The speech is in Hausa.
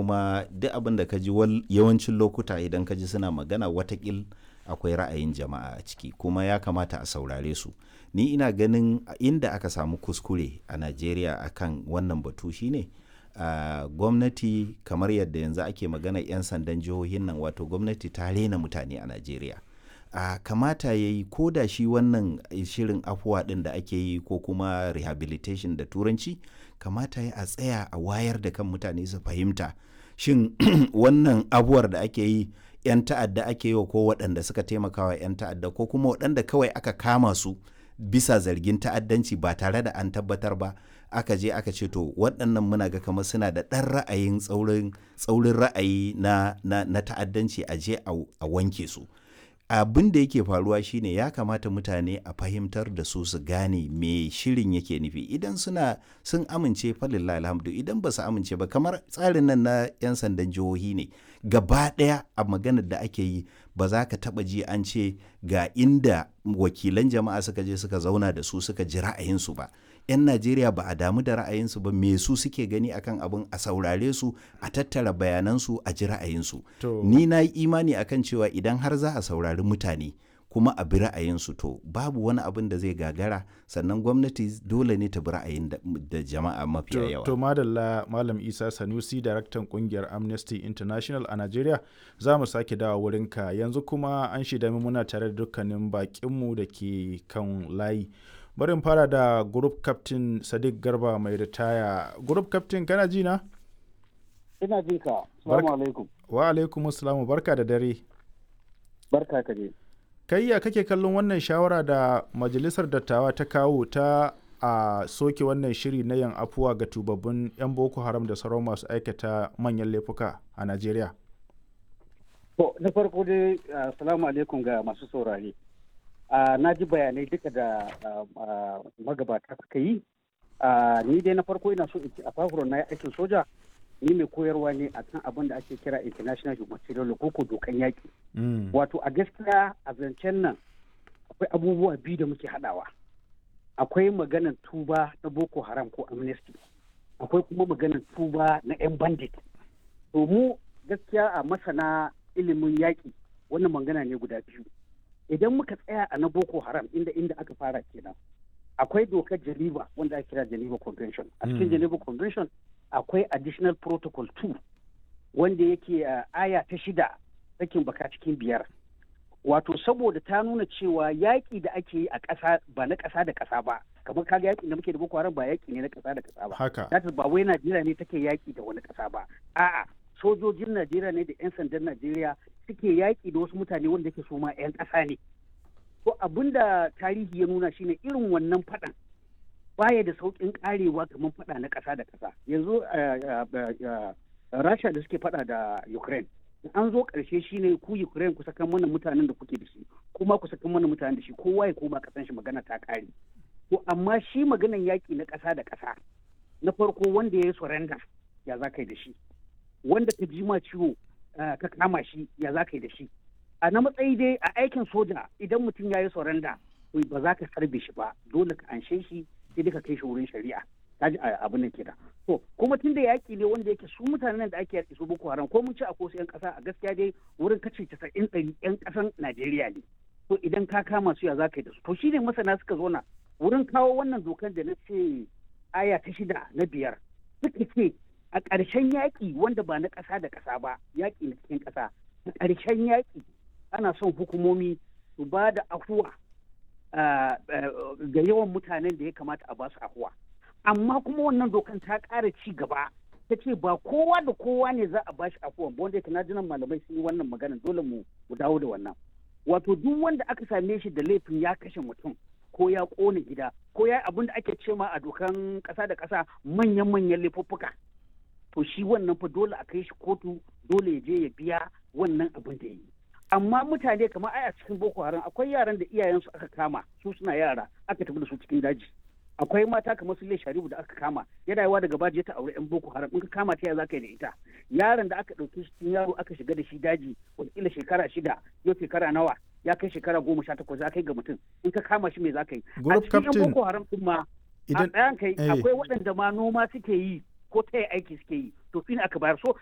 kuma duk abin da ka ji yawancin lokuta idan ka ji suna magana watakil akwai ra'ayin jama'a a ciki kuma ya kamata a saurare su. Ni ina ganin inda aka samu kuskure a Najeriya akan wannan batu shine gwamnati kamar yadda yanzu ake magana 'yan sandan jihohin nan, wato gwamnati ta rena mutane a Najeriya. Kamata ya yi ko da shi wannan shirin afuwa ɗin da ake yi ko kuma rehabilitation da turanci, kamata ya a tsaya a wayar da kan mutane su fahimta shin wannan abuwar da ake yi 'yan ta'adda ake yi ko waɗanda suka taimaka wa 'yan ta'adda ko kuma waɗanda kawai aka kama su bisa zargin ta'addanci ba tare da an tabbatar ba, aka je aka ce to waɗannan muna ga kamar suna da ɗan ra'ayin tsaurin ra'ayi na ta'addanci, a je a wanke su. Abin da yake faruwa shine ya kamata mutane a fahimtar da su gane me shirin yake nufi. Idan sun amince falillah alhamdu, idan ba su amince ba, kamar tsarin nan na 'yan sandan jihohi ne gaba ɗaya a maganar da ake yi ba za ka taɓa ji an ce ga inda wakilan jama'a suka je suka zauna da su suka ji ra'ayinsu ba. 'Yan Najeriya ba a damu da ra'ayinsu ba, me su suke gani akan abin, a saurare su, a tattara bayanansu, a ji ra'ayinsu. Ni na yi imani akan cewa idan har za a saurari mutane kuma a bi ra'ayinsu, to babu wani abin da zai gagara, sannan gwamnati dole ne ta bi ra'ayin da jama'a mafiya yawa. To madalla Malam Isa Sanusi, daraktan kungiyar Amnesty International a Najeriya, za mu sake dawo wurinka yanzu. Kuma an shaida muna tare da dukkanin bakinmu da ke kan layi. Bari in fara da Group Captain Sadiq Garba mai ritaya. Group Captain, kana ji na? Ina jin ka. Assalamu alaikum. Wa alaikum assalam, barka da dare. Barka ka je. Kai ya kake kallon wannan shawara da majalisar dattawa ta kawo ta a soke wannan shiri na yin afuwa ga tubabbin 'yan Boko Haram da sauran masu aikata manyan laifuka a Najeriya? To, na farko dai assalamu alaikum ga masu saurare. Na ji bayanai duka da magabata suka yi. Ni dai na farko ina so in ci a fafuron na aikin soja, ni mai koyarwa ne a kan abin da ake kira international humanitarian law ko dokan yaƙi. Wato a gaskiya a zancen nan akwai abubuwa biyu da muke haɗawa. Akwai maganar tuba na Boko Haram ko Amnesty, akwai kuma maganar tuba na 'yan bandit. To mu gaskiya a masana ilimin yaƙi wannan magana ne guda biyu. Idan muka tsaya a na Boko Haram inda aka fara kenan, akwai dokar Geneva wanda ake kira Geneva Convention. A cikin Geneva Convention akwai additional protocol 2 wanda yake aya ta 6 sakin baka cikin 5. Wato saboda ta nuna cewa yaƙi da ake yi a ƙasa ba na ƙasa da ƙasa ba, kamar kaga yaƙi da muke da Boko Haram ba yaƙi ne na ƙasa da ƙasa ba. Haka. Ba wai Najeriya ne take yaƙi da wani ƙasa ba. A'a, sojojin Najeriya ne da 'yan sandan Najeriya suke yaƙi da wasu mutane wanda yake so ma 'yan ƙasa ne. To abin da tarihi ya nuna shine irin wannan faɗan baya da sauƙin ƙarewa kamar faɗa na ƙasa da ƙasa. Yanzu Rasha da suke faɗa da Ukraine, an zo ƙarshe shine ku Ukraine ku sakan mana mutanen da kuke da shi, kuma ku sakan mana mutanen da shi, kowa ya koma ƙasan shi, magana ta ƙare. To amma shi maganan yaƙi na ƙasa da ƙasa, na farko wanda ya yi surrender ya za ka yi da shi, wanda ka ji ma ciwo ka kama shi ya za ka yi da shi. A na matsayi dai a aikin soja idan mutum ya yi surrender ba za ka harbe shi ba, dole ka anshe shi sai dai ka kai shi wurin shari'a. Ta ji abin nan kenan. To kuma tun da yaƙi ne wanda yake su mutanen da ake yaƙi su Boko Haram, ko mun ci a kosu 'yan ƙasa, a gaskiya dai wurin kace 90% 'yan ƙasan Najeriya ne. To idan ka kama su ya za ka yi da su. To shi ne masana suka zo na wurin kawo wannan dokar da na ce aya ta 6 na 5 suka ce a ƙarshen yaƙi wanda ba na ƙasa da ƙasa ba, yaƙi na cikin ƙasa, a ƙarshen yaƙi ana son hukumomi su ba da afuwa ga yawan mutanen da ya kamata a ba su afuwa. Amma kuma wannan dokan ta ƙara ci gaba, ta ce ba kowa da kowa ne za a ba shi afuwa ba, wanda yake na jinan malamai sun yi wannan magana, dole mu dawo da wannan. Wato duk wanda aka same shi da laifin ya kashe mutum ko ya ƙone gida ko ya abin da ake cema a dokan ƙasa da ƙasa manyan laifuffuka, to shi wannan fa dole a kai shi kotu, dole ya je ya biya wannan abin da ya yi. Amma mutane kamar a cikin Boko Haram akwai yaran da iyayensu aka kama su suna yara aka tafi da su cikin daji. Akwai mata kamar su Sharibu da aka kama, yana yawa daga baji ta aure 'yan Boko Haram, in ka kama ta ya za ka yi da ita. Yaron da aka ɗauki cikin yaro aka shiga da shi daji wataƙila shekara 6, yau shekara nawa, ya kai shekara 18 za ka yi ga mutum, in ka kama shi me za ka yi. A cikin 'yan Boko Haram ɗin ma a ɗayan kai akwai waɗanda ma noma suke yi ko ta aiki suke yi, to shi ne aka bayar. So